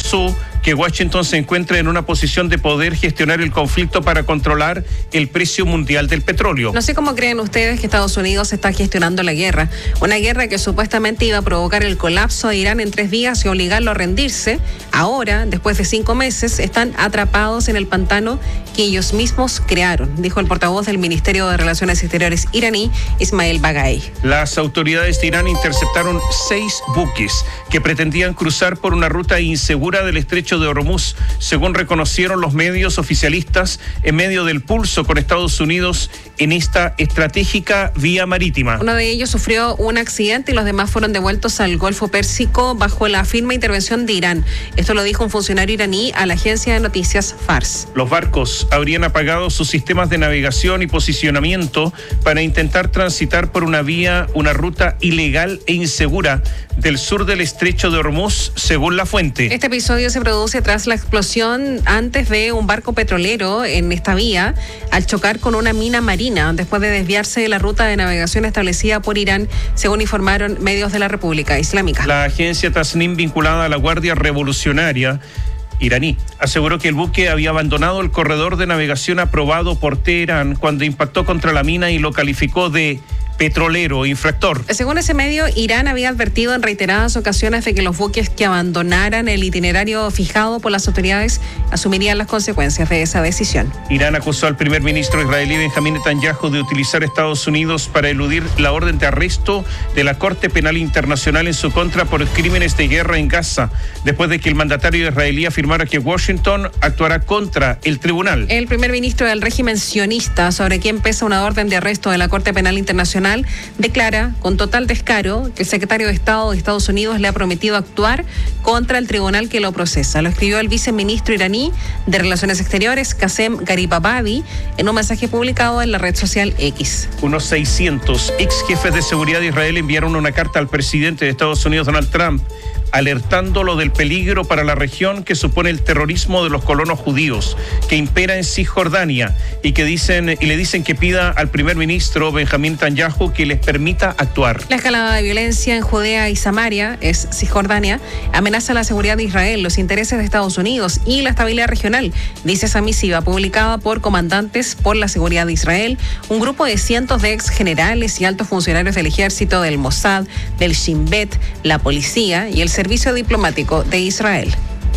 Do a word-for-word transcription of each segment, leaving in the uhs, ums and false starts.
reforzó que Washington se encuentra en una posición de poder gestionar el conflicto para controlar el precio mundial del petróleo. No sé cómo creen ustedes que Estados Unidos está gestionando la guerra. Una guerra que supuestamente iba a provocar el colapso de Irán en tres días y obligarlo a rendirse. Ahora, después de cinco meses, están atrapados en el pantano que ellos mismos crearon, dijo el portavoz del Ministerio de Relaciones Exteriores iraní, Ismail Baghai. Las autoridades de Irán interceptaron seis buques que pretendían cruzar por una ruta insegura del estrecho de Hormuz, según reconocieron los medios oficialistas en medio del pulso con Estados Unidos en esta estratégica vía marítima. Uno de ellos sufrió un accidente y los demás fueron devueltos al Golfo Pérsico bajo la firme intervención de Irán. Esto lo dijo un funcionario iraní a la agencia de noticias Fars. Los barcos habrían apagado sus sistemas de navegación y posicionamiento para intentar transitar por una vía, una ruta ilegal e insegura del sur del estrecho de Hormuz, según la fuente. Este episodio se produce tras la explosión antes de un barco petrolero en esta vía al chocar con una mina marina después de desviarse de la ruta de navegación establecida por Irán, según informaron medios de la República Islámica. La agencia Tasnim, vinculada a la Guardia Revolucionaria iraní, aseguró que el buque había abandonado el corredor de navegación aprobado por Teherán cuando impactó contra la mina y lo calificó de petrolero infractor. Según ese medio, Irán había advertido en reiteradas ocasiones de que los buques que abandonaran el itinerario fijado por las autoridades asumirían las consecuencias de esa decisión. Irán acusó al primer ministro israelí Benjamín Netanyahu de utilizar a Estados Unidos para eludir la orden de arresto de la Corte Penal Internacional en su contra por crímenes de guerra en Gaza, después de que el mandatario israelí afirmara que Washington actuará contra el tribunal. El primer ministro del régimen sionista, sobre quien pesa una orden de arresto de la Corte Penal Internacional, declara con total descaro que el secretario de Estado de Estados Unidos le ha prometido actuar contra el tribunal que lo procesa. Lo escribió el viceministro iraní de Relaciones Exteriores, Qasem Garibabadi, en un mensaje publicado en la red social X. Unos seiscientos ex jefes de seguridad de Israel enviaron una carta al presidente de Estados Unidos, Donald Trump, alertándolo del peligro para la región que supone el terrorismo de los colonos judíos que impera en Cisjordania y que dicen y le dicen que pida al primer ministro Benjamín Netanyahu que les permita actuar. La escalada de violencia en Judea y Samaria, es Cisjordania, amenaza la seguridad de Israel, los intereses de Estados Unidos y la estabilidad regional, dice esa misiva publicada por Comandantes por la Seguridad de Israel, un grupo de cientos de ex generales y altos funcionarios del ejército, del Mossad, del Shin Bet, la policía y el Servicio Diplomático de Israel.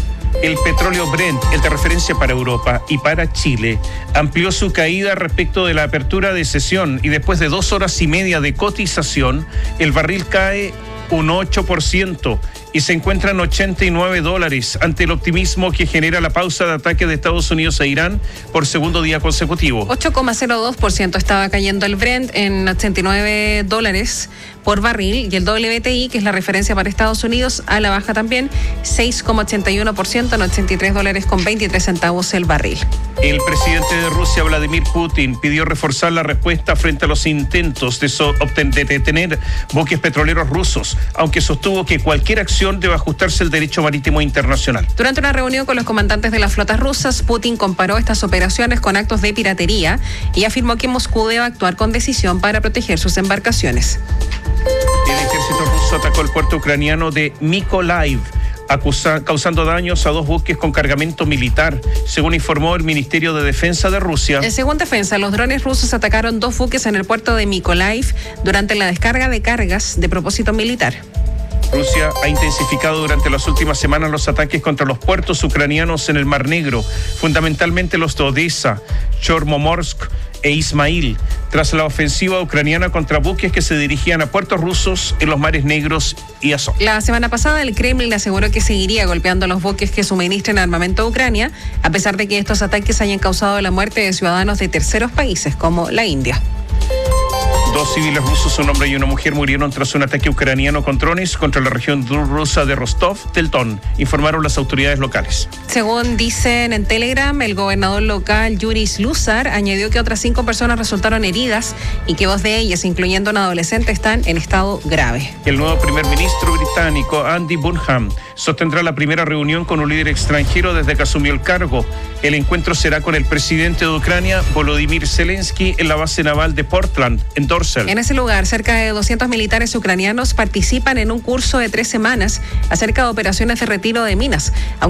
El petróleo Brent, el de referencia para Europa y para Chile, amplió su caída respecto de la apertura de sesión y después de dos horas y media de cotización, el barril cae un ocho por ciento y se encuentra en ochenta y nueve dólares ante el optimismo que genera la pausa de ataque de Estados Unidos a Irán por segundo día consecutivo. ocho coma cero dos por ciento estaba cayendo el Brent en ochenta y nueve dólares por barril y el W T I, que es la referencia para Estados Unidos, a la baja también, seis coma ochenta y uno por ciento en ochenta y tres dólares con veintitrés centavos el barril. El presidente de Rusia, Vladimir Putin, pidió reforzar la respuesta frente a los intentos de, so, de detener buques petroleros rusos, aunque sostuvo que cualquier acción debe ajustarse al derecho marítimo internacional. Durante una reunión con los comandantes de las flotas rusas, Putin comparó estas operaciones con actos de piratería y afirmó que Moscú debe actuar con decisión para proteger sus embarcaciones. El ejército ruso atacó el puerto ucraniano de Mykolaiv, acusa, causando daños a dos buques con cargamento militar, según informó el Ministerio de Defensa de Rusia. Según Defensa, los drones rusos atacaron dos buques en el puerto de Mykolaiv durante la descarga de cargas de propósito militar. Rusia ha intensificado durante las últimas semanas los ataques contra los puertos ucranianos en el Mar Negro, fundamentalmente los de Odessa, Chornomorsk e Ismail, tras la ofensiva ucraniana contra buques que se dirigían a puertos rusos en los mares Negros y Azov. La semana pasada el Kremlin aseguró que seguiría golpeando a los buques que suministren armamento a Ucrania, a pesar de que estos ataques hayan causado la muerte de ciudadanos de terceros países como la India. Dos civiles rusos, un hombre y una mujer, murieron tras un ataque ucraniano con drones contra la región rusa de Rostov del Don, informaron las autoridades locales. Según dicen en Telegram, el gobernador local Yuri Sluzar añadió que otras cinco personas resultaron heridas y que dos de ellas, incluyendo un adolescente, están en estado grave. El nuevo primer ministro británico, Andy Burnham, sostendrá la primera reunión con un líder extranjero desde que asumió el cargo. El encuentro será con el presidente de Ucrania, Volodymyr Zelensky, en la base naval de Portland, en Dorsey. En ese lugar, cerca de doscientos militares ucranianos participan en un curso de tres semanas acerca de operaciones de retiro de minas.